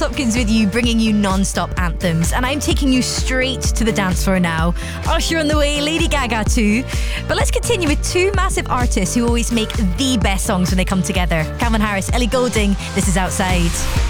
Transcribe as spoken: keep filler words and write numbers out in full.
Hopkins with you, bringing you non-stop anthems. And I'm taking you straight to the dance floor now. Usher on the way, Lady Gaga too. But let's continue with two massive artists who always make the best songs when they come together. Calvin Harris, Ellie Goulding, this is Outside.